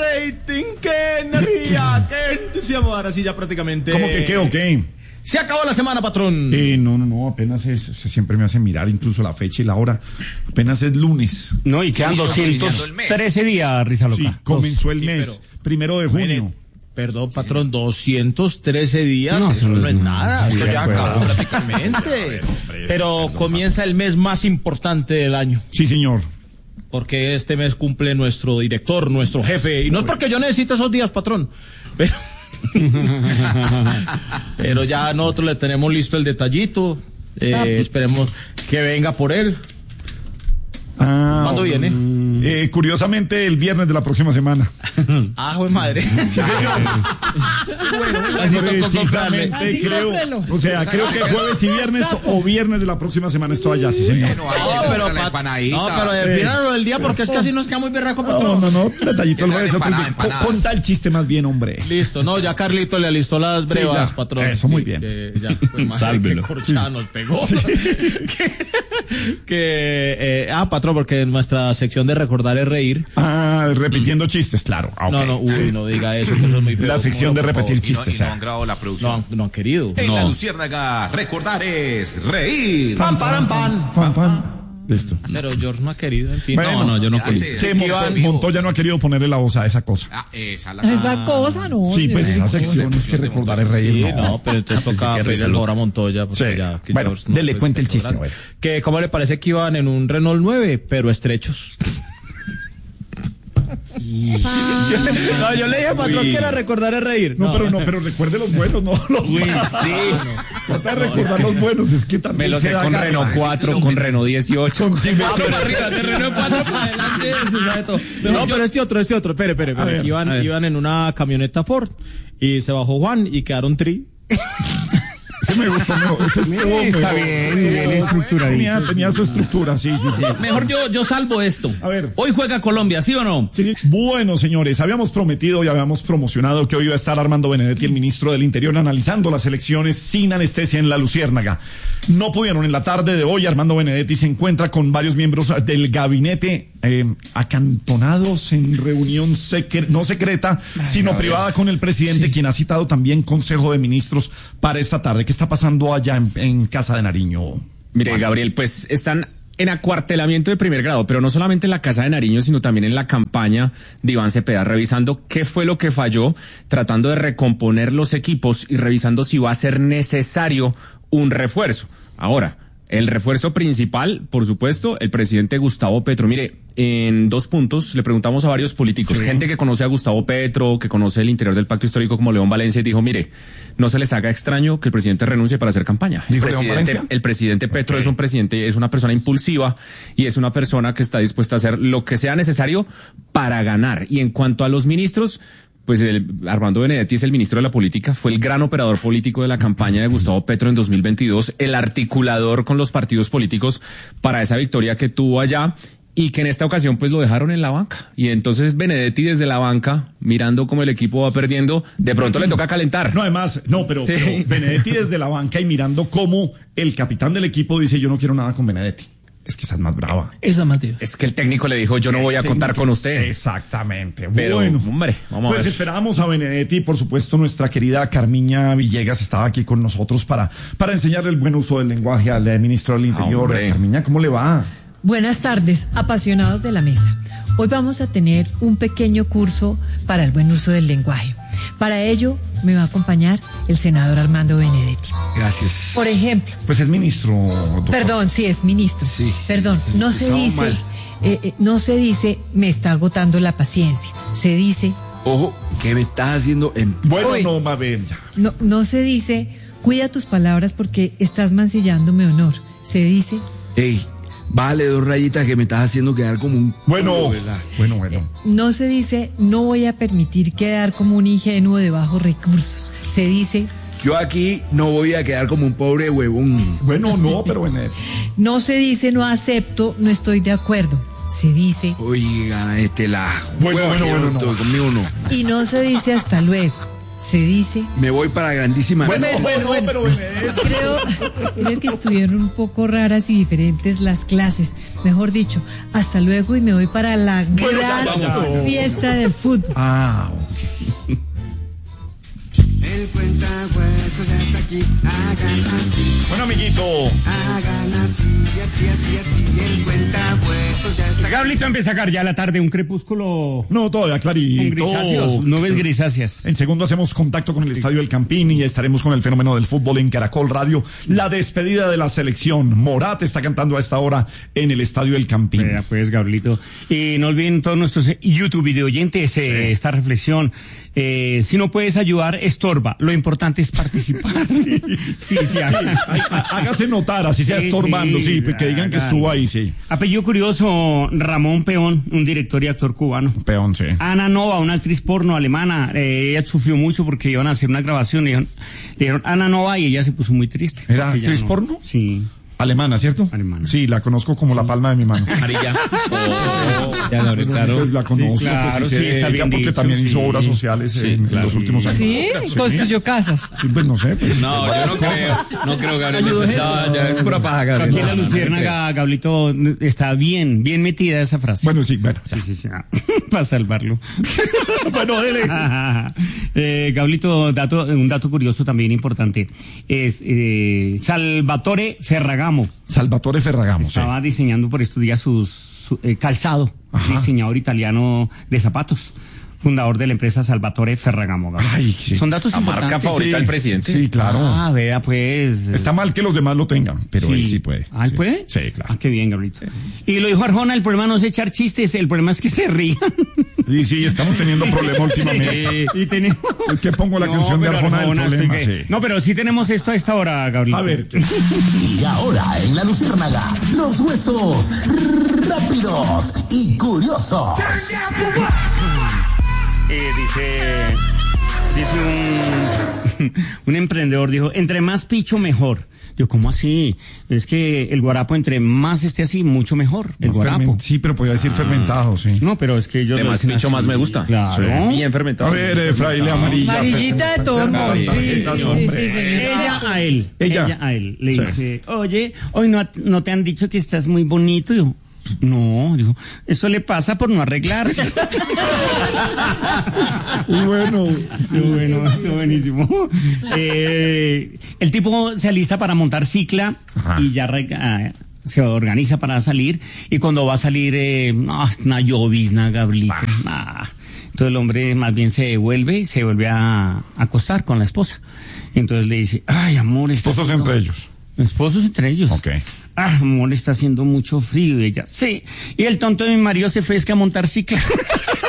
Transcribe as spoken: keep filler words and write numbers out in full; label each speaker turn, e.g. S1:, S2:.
S1: rating, qué energía, qué entusiasmo. Ahora sí, ya prácticamente.
S2: ¿Cómo que qué o qué?
S1: Se acabó la semana, patrón.
S2: Eh, no, no, no, apenas es, siempre me hacen mirar incluso la fecha y la hora. Apenas es lunes.
S3: No, y quedan doscientos trece días, Risa Loca.
S2: Sí, comenzó el
S1: Sí,
S2: mes,
S1: pero,
S2: primero de junio.
S1: Mire, perdón, patrón, doscientos trece días,
S3: No,
S1: eso no es nada,
S2: Muy
S1: eso
S2: de
S1: ya
S2: acuerdo.
S1: acabó prácticamente. Pero comienza el mes más importante del año.
S2: Sí, señor.
S1: Porque este mes cumple nuestro director, nuestro jefe. Y no es porque yo necesite esos días, patrón. Pero, pero ya nosotros le tenemos listo el detallito. Eh, esperemos que venga por él.
S2: Ah,
S1: ¿Cuándo viene?
S2: Eh, curiosamente, el viernes de la próxima semana.
S1: Ah, jue madre.
S3: Así tocó comprarle.
S2: Precisamente,
S4: Así
S2: creo.
S4: cómprelo.
S2: O sea, creo que jueves y viernes o viernes de la próxima semana estoy allá, sí, señor.
S5: Bueno, ahí
S1: No,
S5: se
S1: pero,
S5: compra la
S1: pa-
S5: empanadita.
S1: no, pero defínalo del día porque es que así nos queda muy berraco,
S2: No,
S1: patrón.
S2: no, no, detallito el jueves. otro
S5: Empanada,
S2: día.
S5: empanadas.
S2: Con- Conta el chiste más bien, hombre.
S1: Listo, no, ya Carlito le alistó las brevas,
S2: ya.
S1: patrón.
S2: Eso, muy bien.
S1: Que ya, pues, madre,
S3: Sálvelo.
S1: qué corchada nos pegó. que, que, eh, ah, patrón, porque en nuestra sección de recordar es reír.
S2: Ah, repitiendo chistes, claro. Ah, ok.
S1: No, no, uy, no diga eso, que eso es muy feo.
S2: La sección de
S1: Por favor.
S2: repetir
S5: Y no,
S2: chistes.
S5: y no
S2: ah.
S5: han grabado la
S1: No,
S5: producción.
S1: han- no han querido.
S5: En la
S1: No.
S5: Luciérnaga, recordar es reír.
S1: Pam, param, pam.
S2: Fan, fan. Listo.
S1: Pero George no ha querido, en fin.
S2: Bueno,
S3: no, yo no
S5: Ya
S3: fui.
S5: sé,
S2: Sí,
S5: es que iba
S2: Montoya,
S5: vivo.
S2: Montoya no ha querido ponerle la voz a esa cosa.
S5: Ah, esa la
S4: Esa cosa, no.
S2: Sí, pues
S4: señor.
S2: esa sección es que recordar es reír.
S1: Sí,
S2: no.
S1: no, pero entonces toca pedirle el favor a Montoya. Porque
S2: Sí.
S1: ya, que
S2: Bueno,
S1: George no,
S2: dele,
S1: pues,
S2: cuente el
S1: que
S2: chiste,
S1: sobran.
S2: a ver.
S1: Que, ¿cómo le parece que iban en un Renault nueve, pero estrechos? No, yo le dije, patrón, que era recordar es reír.
S2: No, pero no, pero recuerde los buenos, no los
S3: Uy,
S2: malos.
S3: sí.
S2: Trata de recordar los buenos, es que
S3: Me
S2: también
S3: lo
S2: se
S3: sé
S2: da
S3: con
S2: garra.
S3: Renault cuatro, con Renault dieciocho.
S2: Con cinco-
S3: Ah, para arriba, de Renault cuatro para adelante, se sabe todo.
S1: No, pero este otro, este otro. Espere, espere,
S2: A
S1: espere.
S2: ver,
S1: que iban,
S3: a ver.
S1: iban en una camioneta Ford y se bajó Juan y quedaron tri.
S2: Ese me gustó, me- ese estuvo
S3: Está
S2: mejor.
S3: bien, bien estructuradito.
S2: Tenía, tenía su estructura, sí, sí, sí.
S3: Mejor yo, yo salvo esto.
S2: A ver.
S3: Hoy juega Colombia, ¿sí o no?
S2: Sí. Bueno, señores, habíamos prometido y habíamos promocionado que hoy iba a estar Armando Benedetti, el ministro del Interior, analizando las elecciones sin anestesia en la Luciérnaga. No pudieron. En la tarde de hoy, Armando Benedetti se encuentra con varios miembros del gabinete eh, acantonados en reunión secre- no secreta, sino privada con el presidente, quien ha citado también Consejo de Ministros para esta tarde. ¿Qué está pasando allá en, en Casa de Nariño?
S3: Mire, Gabriel, pues están en acuartelamiento de primer grado, pero no solamente en la Casa de Nariño, sino también en la campaña de Iván Cepeda, revisando qué fue lo que falló, tratando de recomponer los equipos y revisando si va a ser necesario un refuerzo. Ahora, el refuerzo principal, por supuesto, el presidente Gustavo Petro. Mire, en dos puntos le preguntamos a varios políticos, gente que conoce a Gustavo Petro, que conoce el interior del pacto histórico como León Valencia, y dijo, mire, no se les haga extraño que el presidente renuncie para hacer campaña. El
S2: ¿Dijo León
S3: presidente,
S2: Valencia?
S3: el presidente Petro
S2: Ok.
S3: es un presidente, es una persona impulsiva y es una persona que está dispuesta a hacer lo que sea necesario para ganar. Y en cuanto a los ministros, pues el, Armando Benedetti es el ministro de la política, fue el gran operador político de la campaña de Gustavo Petro en dos mil veintidós, el articulador con los partidos políticos para esa victoria que tuvo allá, y que en esta ocasión pues lo dejaron en la banca. Y entonces Benedetti desde la banca, mirando cómo el equipo va perdiendo, de pronto le toca calentar.
S2: No, además, no, pero,
S3: Sí.
S2: pero Benedetti desde la banca y mirando cómo el capitán del equipo dice, yo no quiero nada con Benedetti. Es que esa es más brava.
S4: Esa más tío.
S3: Es que el técnico le dijo, yo no voy a contar con usted.
S2: Exactamente.
S3: Pero,
S2: bueno,
S3: hombre, vamos a
S2: pues
S3: ver.
S2: esperamos a Benedetti y por supuesto nuestra querida Carmiña Villegas estaba aquí con nosotros para, para enseñarle el buen uso del lenguaje al eh, ministro del Interior.
S3: hombre.
S2: Carmiña, ¿cómo le va?
S4: Buenas tardes, apasionados de la mesa. Hoy vamos a tener un pequeño curso para el buen uso del lenguaje. Para ello me va a acompañar el senador Armando Benedetti.
S5: Gracias.
S4: Por ejemplo,
S2: Pues es ministro, doctor.
S4: perdón, sí, es ministro.
S5: Sí.
S4: Perdón, no se
S5: Empezamos
S4: dice,
S5: mal.
S4: eh, eh, no se dice me está agotando la paciencia. Se dice,
S5: Ojo, ¿qué me estás haciendo en...
S2: Bueno,
S4: Hoy-
S2: no, va a ver ya.
S4: no, no se dice cuida tus palabras porque estás mancillando mi honor. Se dice
S6: Ey, vale dos rayitas que me estás haciendo quedar como un...
S2: Bueno,
S6: ¿verdad?
S2: bueno, bueno.
S4: no se dice no voy a permitir quedar como un ingenuo de bajos recursos. Se dice
S6: Yo aquí no voy a quedar como un pobre huevón.
S2: Bueno, no, pero Benedetti.
S4: no se dice no acepto, no estoy de acuerdo. Se dice
S6: Oiga, este la...
S2: Bueno,
S6: hueva
S2: bueno,
S6: que
S2: bueno,
S6: no
S2: no.
S6: estoy, conmigo no.
S4: y no se dice hasta luego. se dice...
S6: Me voy para grandísima.
S2: Bueno,
S4: Bueno,
S2: bueno,
S4: bueno.
S2: pero Benedetti.
S4: Creo, creo que estuvieron un poco raras y diferentes las clases. Mejor dicho, hasta luego y me voy para la
S2: Bueno,
S4: gran
S2: ya, ya, ya.
S4: fiesta del fútbol.
S2: Ah, ok.
S7: El cuentahuesos ya está aquí, hagan así,
S2: Bueno, amiguito.
S7: hagan así, así, así, así, el cuentahuesos ya está aquí.
S3: Gablito empieza a sacar ya la tarde un crepúsculo
S2: No, todavía
S3: con
S2: clarito.
S3: grisáceos, nubes grisáceas.
S2: En segundo hacemos contacto con el Estadio del Campín y estaremos con el fenómeno del fútbol en Caracol Radio. La despedida de la selección. Morat está cantando a esta hora en el Estadio del Campín.
S8: Vea, pues, Gablito. Y no olviden todos nuestros YouTube video oyentes eh, esta reflexión. Eh, si no puedes ayudar, estorba. Lo importante es participar. Sí, sí, sí.
S2: Há- há- Hágase notar, así sea
S8: Sí,
S2: estorbando, sí,
S8: sí,
S2: que digan que
S8: hagan.
S2: estuvo ahí, sí.
S8: Apellido curioso, Ramón Peón, un director y actor cubano.
S2: Peón, sí.
S8: Ana Nova, una actriz porno alemana, eh, ella sufrió mucho porque iban a hacer una grabación, le dijeron, le dijeron Ana Nova y ella se puso muy triste.
S2: ¿Era
S8: Porque ya
S2: actriz porno?
S8: Sí.
S2: Alemana, ¿cierto?
S8: Alemana.
S2: Sí, la conozco como la palma de mi mano.
S3: Amarilla. Oh, ya, Gabriel, claro.
S2: Pues la conozco,
S8: Sí, claro,
S2: pues sí,
S8: sí,
S2: sé
S8: está
S2: ella
S8: bien
S2: porque
S8: dicho,
S2: también
S8: sí.
S2: hizo obras sociales
S3: Sí,
S2: en,
S3: claro.
S2: los últimos años.
S4: Sí, construyó casas.
S2: Sí, pues no sé. Pues,
S3: No, yo
S2: varias
S3: no
S2: cosas.
S3: creo. No creo, Gabriel. Ya, ya es pura paja,
S8: Pero
S3: Gabriel.
S8: aquí en la
S3: No, no, no creo.
S8: Luciérnaga, Gablito, está bien, bien metida esa frase.
S2: Bueno, sí, bueno.
S8: Sí, sí, sí. ah, Para salvarlo.
S2: Bueno, dele.
S8: eh, Gablito, dato, un dato curioso también importante. Es eh, Salvatore Ferragamo.
S2: Salvatore Ferragamo, sí.
S8: Estaba diseñando por estos días sus, su, eh, calzado,
S2: Ajá.
S8: diseñador italiano de zapatos, fundador de la empresa Salvatore Ferragamo. Gabriel.
S2: Ay, sí.
S8: Son datos
S3: La marca
S8: importantes.
S3: favorita
S2: Sí,
S3: del presidente.
S2: Sí, claro.
S8: Ah, vea, pues.
S2: Está mal que los demás lo tengan, pero él sí puede.
S8: ¿Ah, él
S2: sí.
S8: puede?
S2: Sí, claro.
S8: Ah, qué bien, Gabrielito. Y lo dijo Arjona, el problema no es echar chistes, el problema es que se rían.
S2: Sí, sí, estamos teniendo problemas últimamente.
S8: Y tenemos...
S2: ¿Qué pongo la canción de
S8: pero
S2: Arjona del
S8: Arjona,
S2: problema?
S8: sí que-
S2: Sí.
S8: No, pero sí tenemos esto a esta hora, Gabrielito.
S2: A ver,
S9: Y ahora en la Luciérnaga, los huesos rápidos y curiosos.
S8: Eh, dice, dice un, un emprendedor, dijo, entre más picho mejor. Digo, ¿cómo así? Es que el guarapo entre más esté así, mucho mejor, el
S2: Más
S8: guarapo.
S2: fermen- Sí, pero podía decir fermentado, sí.
S8: No, pero es que yo...
S3: De más picho más me gusta.
S8: Claro.
S3: Bien fermentado.
S2: A ver, eh, fraile amarilla.
S4: Amarillita de todos modos. Sí, sí, sí, sí, señor.
S8: Ella a él,
S2: Ella.
S8: ella, a él, le
S2: Sí.
S8: dice, oye, hoy no, no te han dicho que estás muy bonito. Y yo, no, dijo, eso le pasa por no arreglarse.
S2: Bueno,
S8: Estuvo bueno, estuvo buenísimo. Eh, el tipo se alista para montar cicla
S2: Ajá.
S8: y ya re- ah, se organiza para salir. Y cuando va a salir, eh, no, es una llovizna, Gablito. Ah. Entonces el hombre más bien se devuelve y se vuelve a, a acostar con la esposa. Entonces le dice, ay, amor, está
S2: esposos
S8: haciendo-
S2: entre ellos.
S8: Esposos entre ellos.
S2: Ok.
S8: Ah, amor, está haciendo mucho frío. Y ella, sí. Y el tonto de mi marido se fue es que a montar cicla.